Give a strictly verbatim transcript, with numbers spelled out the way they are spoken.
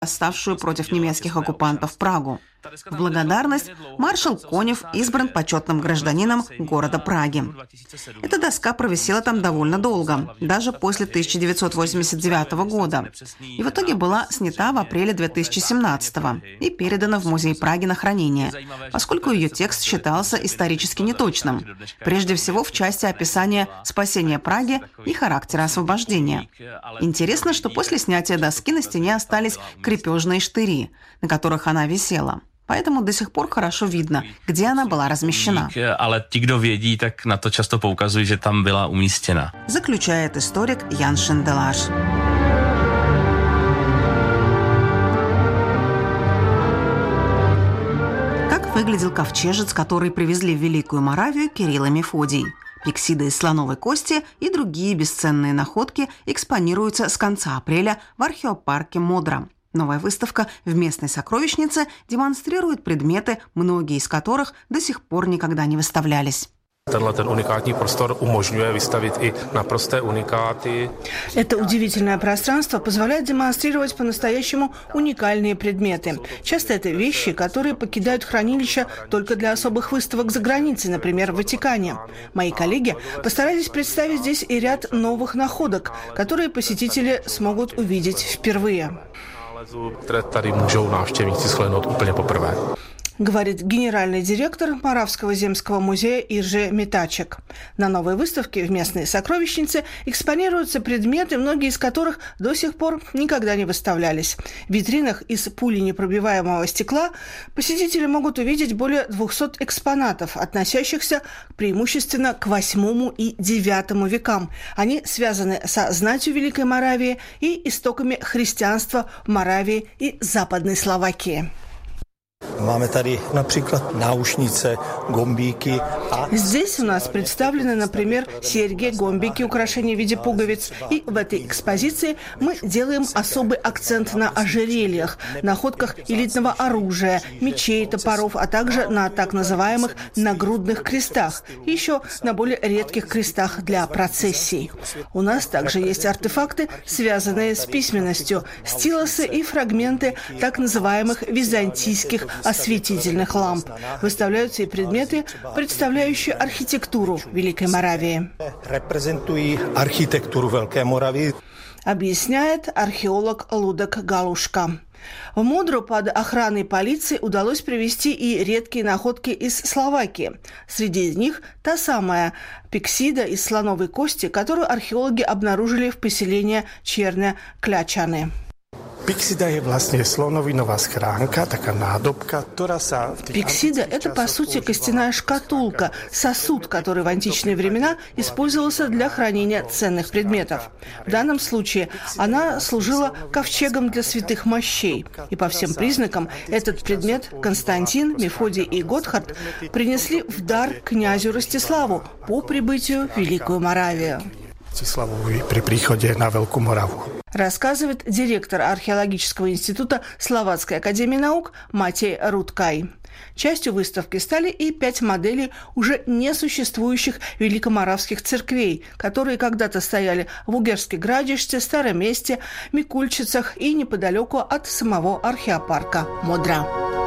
восставшую против немецких оккупантов Прагу. В благодарность маршал Конев избран почетным гражданином города Праги. Эта доска провисела там довольно долго, даже после тысяча девятьсот восемьдесят девятого года, и в итоге была снята в апреле две тысячи семнадцатого и передана в музей Праги на хранение, поскольку ее текст считался исторически неточным, прежде всего в части описания спасения Праги и характера освобождения. Интересно, что после снятия доски на стене остались крепежные штыри, на которых она висела. Поэтому до сих пор хорошо видно, где она была размещена. Ale ti, kdo vědí, tak na to často poukazují, že tam byla umístěna. Заключает историк Ян Шинделаш. Как выглядел ковчежец, который привезли в Великую Моравию Кирилл и Мефодий? Пиксиды из слоновой кости и другие бесценные находки экспонируются с конца апреля в археопарке Модра. Новая выставка в местной сокровищнице демонстрирует предметы, многие из которых до сих пор никогда не выставлялись. Это удивительное пространство позволяет демонстрировать по-настоящему уникальные предметы. Часто это вещи, которые покидают хранилища только для особых выставок за границей, например, в Ватикане. Мои коллеги постарались представить здесь и ряд новых находок, которые посетители смогут увидеть впервые. Které tady můžou návštěvníci shlédnout úplně poprvé. Говорит генеральный директор Моравского земского музея Иржи Метачек. На новой выставке в местной сокровищнице экспонируются предметы, многие из которых до сих пор никогда не выставлялись. В витринах из пуленепробиваемого стекла посетители могут увидеть более двухсот экспонатов, относящихся преимущественно к восьмому и девятому векам. Они связаны со знатью Великой Моравии и истоками христианства в Моравии и Западной Словакии. Máme tady například náušnice, gombíky. Здесь у нас представлены, например, серьги, гомбики, украшения в виде пуговиц. И в этой экспозиции мы делаем особый акцент на ожерельях, находках элитного оружия, мечей, топоров, а также на так называемых нагрудных крестах. И еще на более редких крестах для процессий. У нас также есть артефакты, связанные с письменностью, стилосы и фрагменты так называемых византийских осветительных ламп. Выставляются и предметы, представляющие архитектуру Великой Моравии. Репрезентуjí архитектуру Великой Моравии. Объясняет археолог Лудек Галушка. В Модру под охраной полиции удалось привезти и редкие находки из Словакии. Среди них та самая пиксида из слоновой кости, которую археологи обнаружили в поселении Черне-Клячаны. Пиксида – это, по сути, костяная шкатулка, сосуд, который в античные времена использовался для хранения ценных предметов. В данном случае она служила ковчегом для святых мощей. И по всем признакам этот предмет Константин, Мефодий и Готхард принесли в дар князю Ростиславу по прибытию в Великую Моравию. При приходе на Великую Мораву. Рассказывает директор археологического института Словацкой академии наук Матей Рудкай. Частью выставки стали и пять моделей уже несуществующих великоморавских церквей, которые когда-то стояли в Угерске Градище, Старом Месте, Микульчицах и неподалеку от самого археопарка Модра.